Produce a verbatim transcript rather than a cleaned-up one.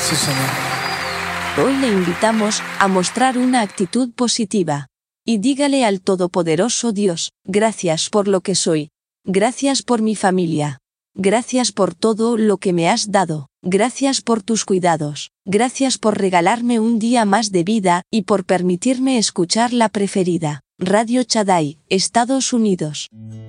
Sí, Señor. Hoy le invitamos a mostrar una actitud positiva. Y dígale al Todopoderoso Dios, gracias por lo que soy. Gracias por mi familia. Gracias por todo lo que me has dado. Gracias por tus cuidados. Gracias por regalarme un día más de vida y por permitirme escuchar la preferida. Radio Shaddai, Estados Unidos.